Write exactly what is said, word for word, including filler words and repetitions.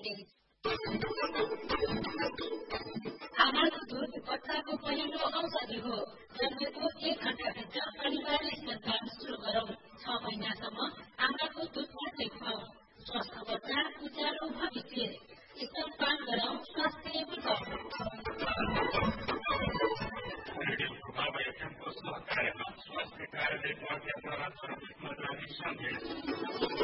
आमाको दुध बच्चाको पहिलो औषधि हो। जन्मेको एक घण्टाभित्र अनिवार्य स्तनपान सुरु गरौं। छ महिनासम्म आमाको दुध मात्रै खुवाऊ। स्वस्थ बच्चा उज्यालो भविष्य। स्तनपान गरौं, स्वास्थ्य बचाऊ। रेडियो प्रभाव एफएमको सहकार्यमा स्वास्थ्य कार्यालय